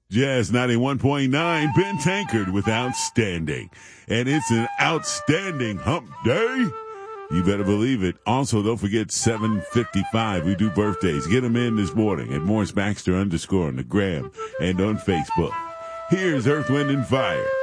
Jazz 91.9, Ben Tankard with Outstanding. And it's an outstanding hump day. You better believe it. Also, don't forget 7:55. We do birthdays. Get them in this morning at Morris Baxter _ on the gram and on Facebook. Here's Earth, Wind, and Fire.